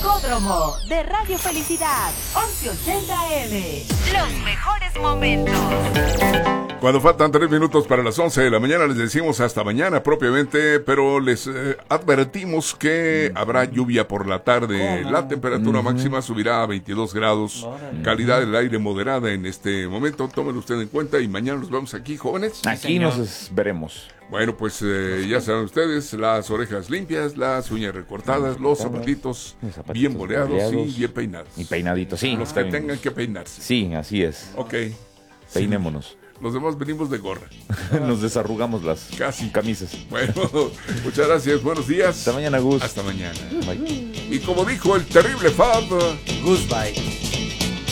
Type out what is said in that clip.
Psicódromo de Radio Felicidad, 1180M. Los mejores momentos. Cuando faltan 3 minutos para las 11 de la mañana, les decimos hasta mañana propiamente, pero les advertimos que habrá lluvia por la tarde. La temperatura máxima subirá a 22 grados. Calidad del aire moderada en este momento. Tómenlo usted en cuenta y mañana nos vemos aquí, jóvenes. Aquí nos veremos. Bueno, pues ya saben ustedes, las orejas limpias, las uñas recortadas, los zapatitos bien boleados y bien peinados. Y peinaditos, sí. Los que tengan que peinarse. Sí, así es. Ok. Peinémonos. Los demás venimos de gorra. Nos desarrugamos las camisas. Bueno, muchas gracias, buenos días. Hasta mañana, Gus. Hasta mañana. Bye. Y como dijo el terrible Fab, Goodbye.